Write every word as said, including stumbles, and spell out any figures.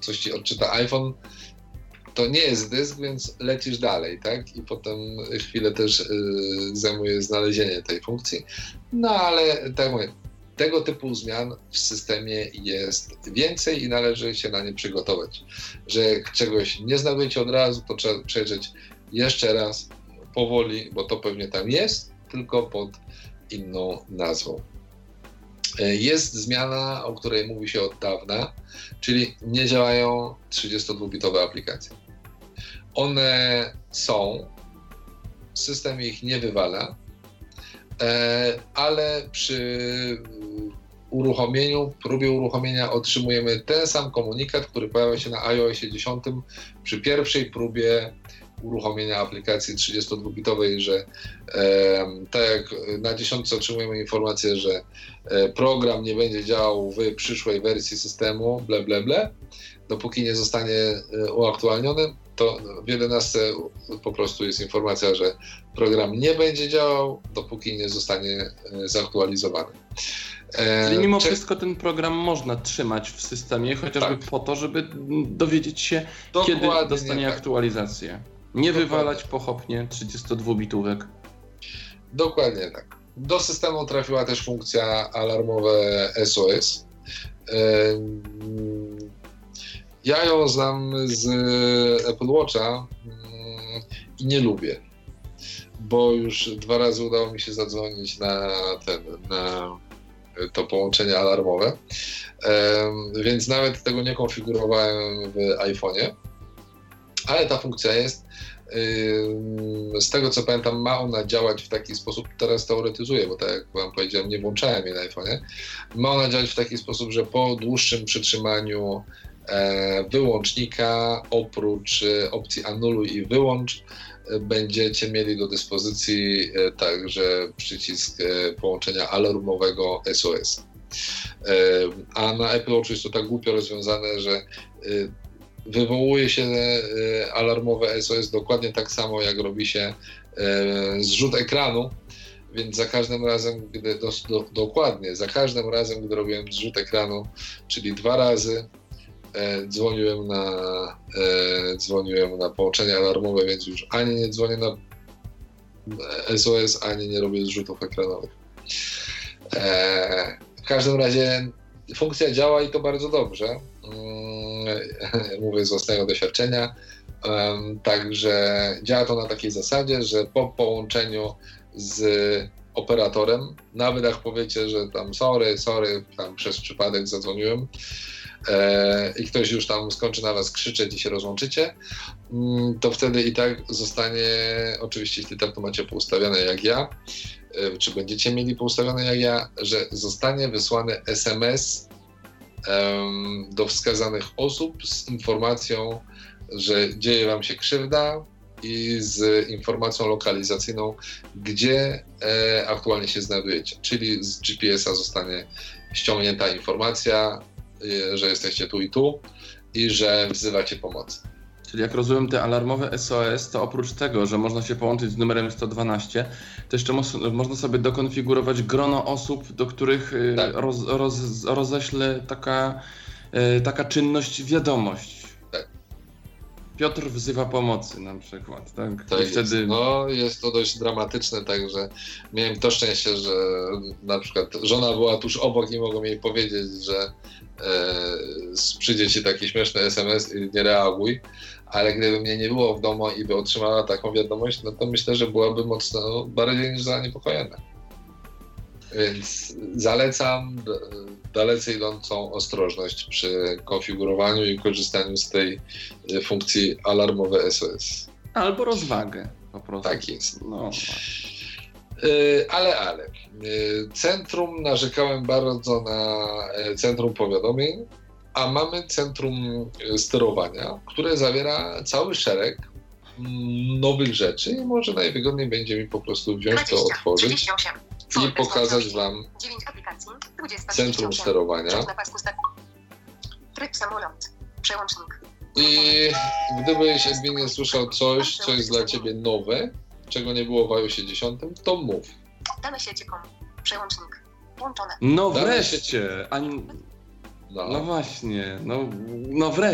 coś ci odczyta iPhone, to nie jest dysk, więc lecisz dalej, tak? I potem chwilę też yy, zajmuje znalezienie tej funkcji. No ale tak mówię, tego typu zmian w systemie jest więcej i należy się na nie przygotować. Że jak czegoś nie znajdujecie od razu, to trzeba przejrzeć jeszcze raz, powoli, bo to pewnie tam jest, tylko pod inną nazwą. Jest zmiana, o której mówi się od dawna, czyli nie działają trzydziestodwubitowe aplikacje. One są, system ich nie wywala, ale przy uruchomieniu, próbie uruchomienia otrzymujemy ten sam komunikat, który pojawia się na iOSie dziesięć przy pierwszej próbie uruchomienia aplikacji trzydziestodwubitowej, że e, tak jak na dziesiątce otrzymujemy informację, że e, program nie będzie działał w przyszłej wersji systemu, ble, ble, ble, dopóki nie zostanie e, uaktualniony, to w jedenastce po prostu jest informacja, że program nie będzie działał, dopóki nie zostanie e, zaktualizowany. E, Czyli mimo czy... wszystko ten program można trzymać w systemie, chociażby tak. po to, żeby dowiedzieć się, Dokładnie kiedy dostanie tak. aktualizację. Nie Dokładnie. wywalać pochopnie trzydziestodwubitówek. Dokładnie tak. Do systemu trafiła też funkcja alarmowe S O S. Ja ją znam z Apple Watcha i nie lubię, bo już dwa razy udało mi się zadzwonić na, ten, na to połączenie alarmowe, więc nawet tego nie konfigurowałem w iPhone'ie, ale ta funkcja jest. Z tego co pamiętam, ma ona działać w taki sposób, teraz teoretyzuję, bo tak jak wam powiedziałem, nie włączałem jej na iPhone'ie, ma ona działać w taki sposób, że po dłuższym przytrzymaniu wyłącznika, oprócz opcji anuluj i wyłącz, będziecie mieli do dyspozycji także przycisk połączenia alarmowego S O S. A na Apple Watchu jest to tak głupio rozwiązane, że wywołuje się alarmowe S O S dokładnie tak samo, jak robi się zrzut ekranu, więc za każdym razem, gdy do, do, dokładnie, za każdym razem, gdy robiłem zrzut ekranu, czyli dwa razy, e, dzwoniłem na e, dzwoniłem na połączenie alarmowe, więc już ani nie dzwonię na S O S, ani nie robię zrzutów ekranowych. E, w każdym razie funkcja działa i to bardzo dobrze. Mówię z własnego doświadczenia. Także działa to na takiej zasadzie, że po połączeniu z operatorem, nawet jak powiecie, że tam sorry, sorry, tam przez przypadek zadzwoniłem e, i ktoś już tam skończy na was krzyczeć i się rozłączycie, to wtedy i tak zostanie, oczywiście jeśli tak to macie poustawione jak ja, e, czy będziecie mieli poustawione jak ja, że zostanie wysłany S M S do wskazanych osób z informacją, że dzieje wam się krzywda i z informacją lokalizacyjną, gdzie e, aktualnie się znajdujecie. Czyli z G P S a zostanie ściągnięta informacja, e, że jesteście tu i tu i że wzywacie pomocy. Czyli jak rozumiem, te alarmowe S O S, to oprócz tego, że można się połączyć z numerem sto dwanaście, to jeszcze mo- można sobie dokonfigurować grono osób, do których tak. roz, roz, roześle taka, taka czynność wiadomość. Tak. Piotr wzywa pomocy na przykład, tak? To I jest, wtedy... No, jest to dość dramatyczne, także miałem to szczęście, że na przykład żona była tuż obok i mogłem jej powiedzieć, że e, przyjdzie ci taki śmieszny S M S i nie reaguj, ale gdyby mnie nie było w domu i by otrzymała taką wiadomość, no to myślę, że byłaby mocno bardziej niż zaniepokojona. Więc zalecam dalece idącą ostrożność przy konfigurowaniu i korzystaniu z tej funkcji alarmowe S O S. Albo rozwagę po prostu. Tak jest. No. Ale, ale. Centrum, narzekałem bardzo na centrum powiadomień, a mamy centrum sterowania, które zawiera cały szereg nowych rzeczy i może najwygodniej będzie mi po prostu wziąć to, otworzyć i pokazać wam centrum sterowania. Tryb samolot. Przełącznik. I gdybyś, Edwinie, słyszał coś, co jest dla ciebie nowe, czego nie było w iOSie dziesięć, to mów. Dane sieci.com. Przełącznik. Włączone. No wreszcie! Ani... No. no właśnie, no, no wreszcie.